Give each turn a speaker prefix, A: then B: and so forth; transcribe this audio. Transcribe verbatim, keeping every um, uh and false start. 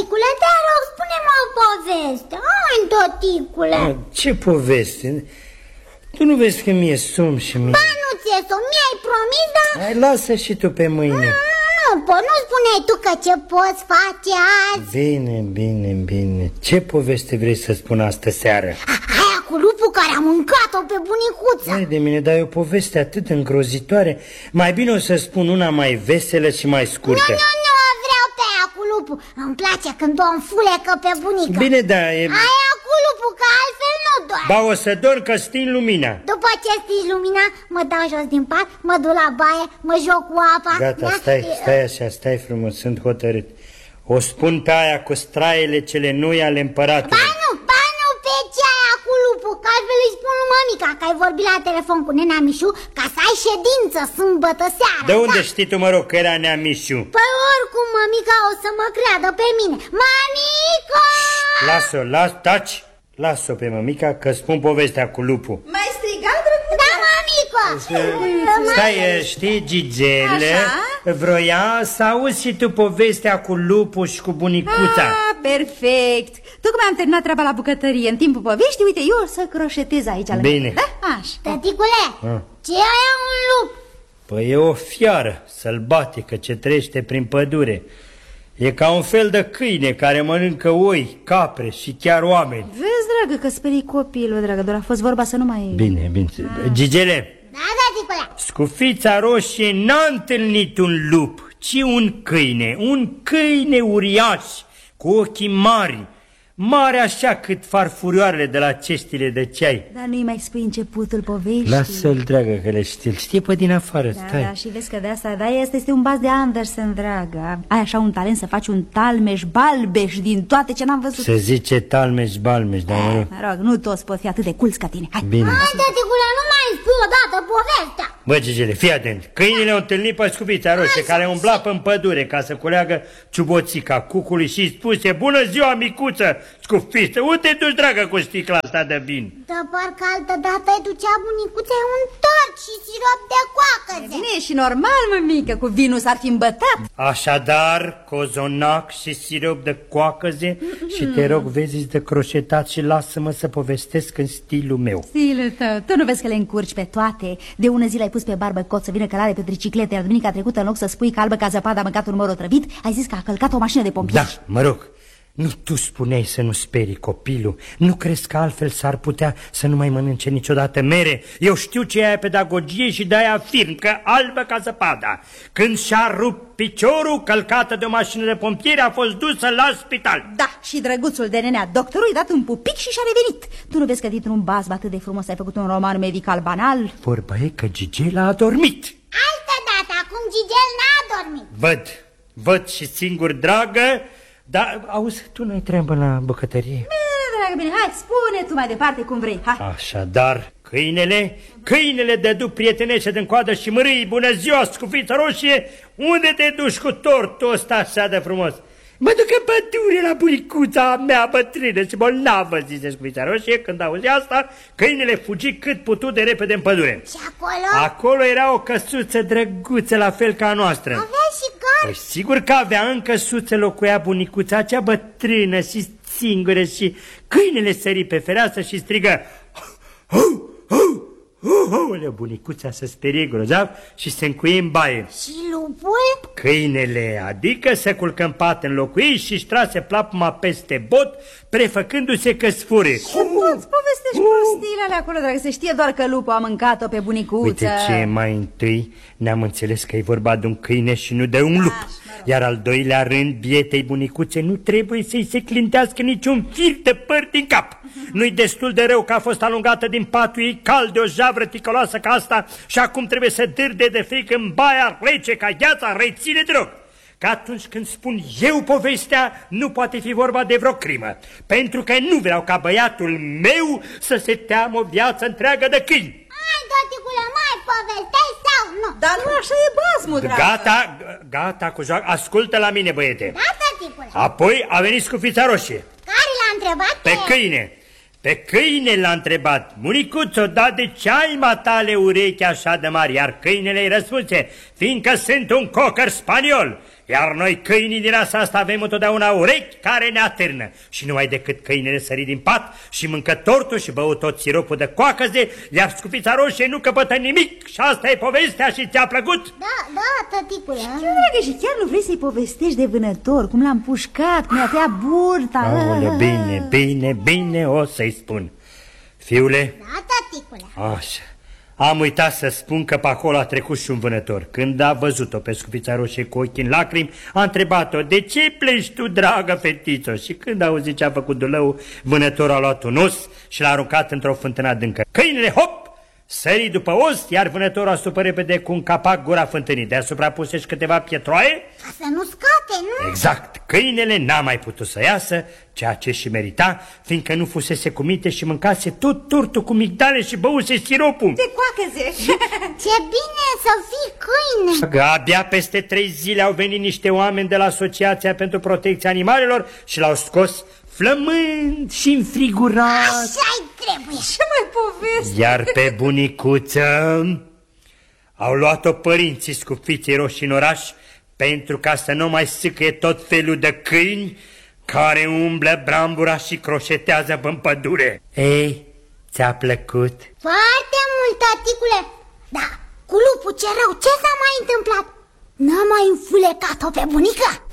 A: tăticule, te rog, spune-mă o poveste. Hai, tăticule.
B: A, ce poveste? Tu nu vezi că mi-e somn și mie?
A: Ba, nu ți-e somn, mi-ai promis, dar...
B: Hai, lasă și tu pe mâine.
A: Nu, nu, nu, nu spuneai tu că ce poți face azi?
B: Bine, bine, bine. Ce poveste vrei să spun astă seară?
A: Aia cu lupul care a mâncat-o pe bunicuța.
B: Hai de mine, dar e o poveste atât îngrozitoare. Mai bine o să spun una mai veselă și mai scurtă.
A: Nu, nu, nu, vreau pe aia cu lupul. Îmi place când o înfulecă pe bunica.
B: Bine, da, e...
A: Aia cu lupul, că altfel nu doar.
B: Ba, o să dorm că sting lumina.
A: După ce stingi lumina, mă dau jos din pat, mă duc la baie, mă joc cu apa.
B: Gata, stai, stai așa, stai frumos, sunt hotărât. O spun pe aia cu straiele cele noi ale împăratului.
A: Ba nu, ba nu pe ce aia cu lupul, că altfel îi spun lui mămica că ai vorbit la telefon cu nena Mișu ca să ai ședință sâmbătă seara.
B: De unde
A: da?
B: știi tu, mă rog, că era nea Mișu?
A: Păi oricum mămica o să mă creadă pe mine. Mămica!
B: Las-o, las, taci, las-o pe mămica că spun povestea cu lupul.
C: Mai strigat, drăguță?
A: Da, mămică!
B: Stai, știi, Gigele, vroia să auzi și tu povestea cu lupul și cu bunicuța.
C: Ah, perfect. Tocmai am terminat treaba la bucătărie. În timpul poveștii, uite, eu o să croșetez aici.
B: Bine.
C: Da? Așa.
A: Tăticule,
B: Ah.
A: ce e aia un lup?
B: Păi e o fiară sălbatică ce trăiește prin pădure. E ca un fel de câine care mănâncă oi, capre și chiar oameni.
C: Vezi, dragă, că sperii copilul, dragă, doar a fost vorba să nu mai...
B: Bine, bine. Gigele,
A: Da, tăticule.
B: Scufița Roșie n-a întâlnit un lup, ci un câine, un câine uriaș, cu ochii mari, mare așa cât farfurioarele de la cestile de ceai.
C: Dar nu-i mai spui începutul poveștii?
B: Lasă-l, dragă, că le știe, știe pe din afară,
C: Da,
B: stai.
C: da, și vezi că de asta, da, este, este un bas de Andersen, dragă. Ai așa un talent să faci un talmeș balbeș din toate ce n-am văzut.
B: Se zice talmeș-balmeș, dar mă rog.
C: Mă rog, nu toți pot fi atât de culți ca tine. Hai.
B: Bine.
A: Hai, tăticule, nu mai spui odată povestea.
B: Bă, Gigele, fii atent. Câinele au întâlnit pe Scufița Roșie, care umbla pe-n pădure ca să culeagă ciuboțica cucului și îi spuse: bună ziua, micuță, Scufiță, unde te duci, dragă, cu sticla asta de vin?
A: Dar parcă altă dată îi ducea bunicuța un tort și sirop de coacăze.
C: Bine, e și normal, mămică, cu vinul s-ar fi îmbătat.
B: Așadar, cozonac și sirop de coacăze și te rog, vezi de croșetat și lasă-mă să povestesc în stilul meu.
C: Stilul tău, tu nu vezi că le încurci pe toate? De ună zi l-ai pus pe barbă cot să vină călare pe tricicletă, iar duminica trecută, în loc să spui că albă ca zăpada a mâncat un măr otrăvit, ai zis că a călcat o mașină de pompieri.
B: Da, mă rog. Nu tu spuneai să nu sperii copilul? Nu crezi că altfel s-ar putea să nu mai mănânce niciodată mere? Eu știu ce e aia pedagogie și de-aia afirm că albă ca zăpada, când și-a rupt piciorul, călcată de o mașină de pompieri, a fost dusă la spital.
C: Da, și drăguțul de nenea doctorul i-a dat un pupic și și-a revenit. Tu nu vezi că dintr-un bazm atât de frumos ai făcut un roman medical banal?
B: Vorba e că Gigela a dormit.
A: Altă dată, acum Gigel n-a dormit.
B: Văd, văd și singur, dragă. Dar, auzi, tu nu-i treabă la bucătărie?
C: Bine, dragă, bine, hai, spune tu mai departe cum vrei, hai.
B: Așadar, câinele, câinele dădu prietenește din coadă și mărâi: bună ziua, Scufiță Roșie, unde te duci cu tortul ăsta așa de frumos? Mă duc în pădure la bunicuța mea bătrână și bolnavă, zice Scufița Roșie. Când auzi asta, câinele fugi cât putu de repede în pădure.
A: Și acolo?
B: Acolo era o căsuță drăguță, la fel ca a noastră.
A: Avea și gard?
B: Păi sigur că avea. În căsuță locuia bunicuța acea bătrână și singură și câinele sări pe fereastră și strigă: hu, hu, Oleu, bunicuța se sperie grozav și se încuie în baie.
A: Și lupul?
B: Câinele, adică se culcă în pat în locuit și-și trase plapuma peste bot, prefăcându-se că sfure.
C: Ce poți povestești prostiile alea acolo, dragă? Se știe doar că lupul a mâncat-o pe bunicuță.
B: Uite ce, mai întâi ne-am înțeles că e vorba de un câine și nu de un lup. Iar al doilea rând, bietei bunicuțe nu trebuie să-i se clintească niciun fir de păr din cap. Nu-i destul de rău că a fost alungată din patul ei cald de o javră ticăloasă ca asta și acum trebuie să dârde de frică în baia rece ca gheața, reține de rog. Că atunci când spun eu povestea, nu poate fi vorba de vreo crimă, pentru că nu vreau ca băiatul meu să se teamă o viață întreagă de câini.
A: Hai, tăticule, mai povesteai sau nu?
C: Dar nu așa e basmul, dragă.
B: Gata, gata cu joacă, ascultă la mine, băiete.
A: Da, tăticule.
B: Apoi a venit Scufița Roșie.
A: Care l-a întrebat
B: pe câine? Pe câine l-a întrebat: municuțo, da, de ce ai matale urechi așa de mari? Iar câinele îi răspunse: fiindcă sunt un cocker spaniol, Iar noi, câinii din rasa asta, avem întotdeauna urechi care ne atârnă. Și numai decât câinele sări din pat și mâncă tortul și băut tot siropul de coacăze, iar Scufița Roșie nu căpătă nimic. Și asta e povestea și ți-a plăcut?
A: Da, da, tăticule.
C: Știu, dragă, și chiar nu vrei să-i povestești de vânător, cum l-am pușcat, cum i-a tăiat burta?
B: Aoleu, bine, bine, bine, o să-i spun. Fiule?
A: Da, tăticule.
B: Așa. Am uitat să spun că pe acolo a trecut și un vânător. Când a văzut-o pe Scufița Roșie cu ochii în lacrimi, a întrebat-o: de ce pleci tu, dragă fetiță? Și când a auzit ce a făcut dulău, vânătorul a luat un os și l-a aruncat într-o fântână adâncă. Câinele, hop, sări după os, iar vânătorul a supă repede cu un capac gura fântânii. Deasupra puse și câteva pietroaie.
A: Ca să nu scate, nu?
B: Exact. Câinele n-a mai putut să iasă, ceea ce și merita, fiindcă nu fusese cu minte și mâncase tot tortul cu migdale și băuse siropul.
C: De coacăze.
A: Ce bine să fii câine.
B: Abia peste trei zile au venit niște oameni de la Asociația pentru Protecția Animalelor și l-au scos flămând și înfrigurat.
A: Așa-i trebuie.
C: Ce mai poveste?
B: Iar pe bunicuță au luat-o părinții Scufiței Roșii în oraș pentru ca să nu mai sâcăie tot felul de câini care umblă brambura și croșetează în pădure. Ei, ți-a plăcut?
A: Foarte mult, tăticule. Da, cu lupul ce rău, ce s-a mai întâmplat? N-a mai înfulecat-o pe bunica?